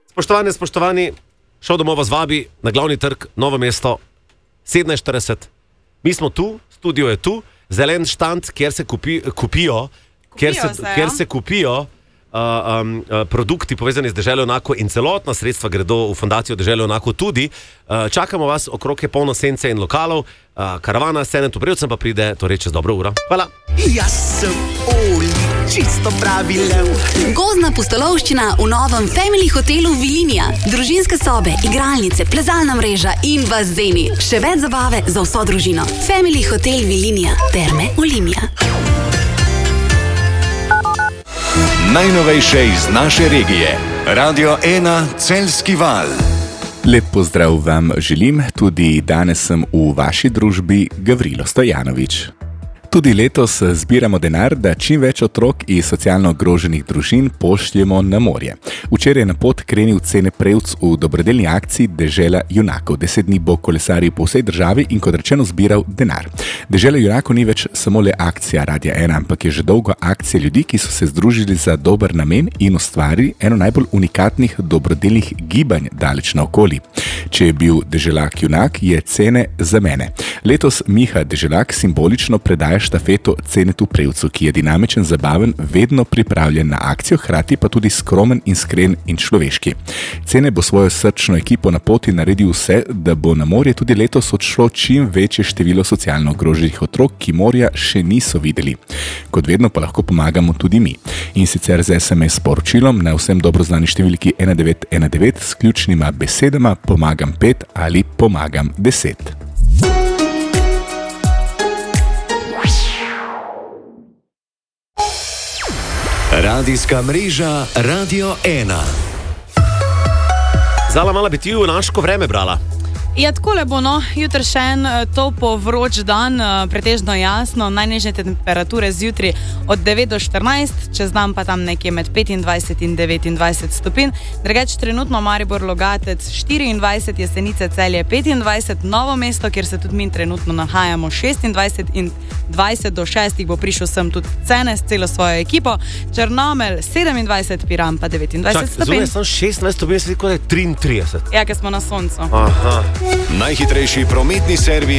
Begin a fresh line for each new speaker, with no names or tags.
Spoštovani, šel domov vas vabi na glavni trg, Novo mesto, 17:40. Mi smo tu, studio je tu, zelen štand, kjer se kupijo produkti povezani z Deželo Junakov in celotna sredstva gredo v fundacijo Deželo Junakov tudi. Čakamo vas, okrog je polno sence in lokalov, karavana s Cenetom Prevcem pa pride, torej čez dobro uro. Hvala.
Jaz sem Oli, čisto pravi lev.
Gozdna pustolovščina v novem Family hotelu Vilinija. Družinske sobe, igralnice, plezalna mreža in bazeni. Še več zabave za vso družino. Family hotel Vilinija. Terme Olimia.
Najnovejše iz naše regije. Radio 1 Celjski val.
Lep pozdrav vam želim, tudi danes sem v vaši družbi Gavrilo Stojanovič. Tudi letos zbiramo denar, da čim več otrok iz socialno ogroženih družin pošljemo na morje. Včeraj je na pot krenil Cene Prevc v dobrodelni akciji Dežela Junakov. 10 dni bo kolesaril po vsej državi in kot rečeno zbiral denar. Dežela Junakov ni več samo le akcija Radia 1, ampak je že dolgo akcija ljudi, ki so se združili za dober namen in ustvarili eno najbolj unikatnih dobrodelnih gibanj daleč naokoli. Če je bil Deželak Junak, je Cene za mene. Letos Miha Deželak simbolično predaja štafeto Cenetu Prevcu, ki je dinamičen, zabaven, vedno pripravljen na akcijo, hkrati pa tudi skromen, iskren in človeški. Cene bo svojo srčno ekipo na poti naredil vse, da bo na morje tudi letos odšlo čim večje število socialno ogroženih otrok, ki morja še niso videli. Kot vedno pa lahko pomagamo tudi mi. In sicer z SMS sporočilom na vsem dobro znani številki 1919 s ključnima besedama pomagam 5 ali pomagam 10.
Radijska mreža Radio 1.
Zala, mala bi ti v naško vreme brala.
Ja, takole bo, no. Jutri še en topo vroč dan, pretežno jasno, najnižje temperature zjutraj od 9 do 14, čez dan pa tam nekje med 25 in 29 stopinj. Drugače trenutno Maribor, Logatec 24, Jesenice, Celje 25, Novo mesto, kjer se tudi mi trenutno nahajamo 26 in 20 do 6 bo prišel sem tudi Cene s celo svojo ekipo, Črnomelj 27, Piran pa 29 stopinj.
Zunaj sem 16 stopinj, se kot je 33.
Ja, ker smo na soncu.
Aha.
Najhitrejši prometni servis